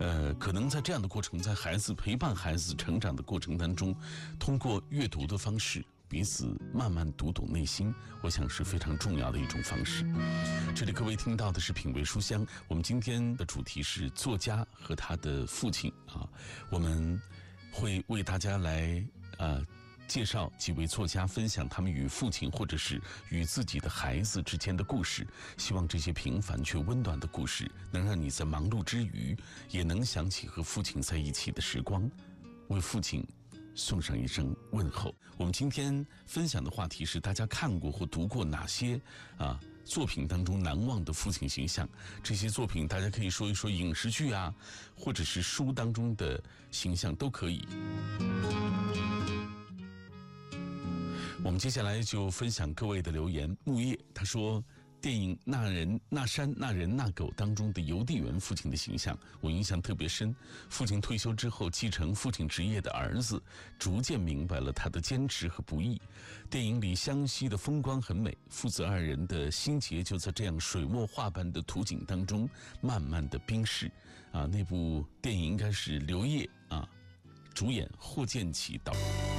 可能在这样的过程，在陪伴孩子成长的过程当中，通过阅读的方式，彼此慢慢读懂内心，我想是非常重要的一种方式。这里各位听到的是品味书香，我们今天的主题是作家和他的父亲啊，我们会为大家来介绍几位作家，分享他们与父亲或者是与自己的孩子之间的故事，希望这些平凡却温暖的故事能让你在忙碌之余也能想起和父亲在一起的时光，为父亲送上一声问候。我们今天分享的话题是大家看过或读过哪些作品当中难忘的父亲形象。这些作品大家可以说一说影视剧啊，或者是书当中的形象都可以。我们接下来就分享各位的留言。木叶他说，电影《那人那山那人那狗》当中的邮递员父亲的形象我印象特别深。父亲退休之后，继承父亲职业的儿子逐渐明白了他的坚持和不易。电影里湘西的风光很美，父子二人的心结就在这样水墨画般的图景当中慢慢的冰释。那部电影应该是刘烨主演，霍建起导。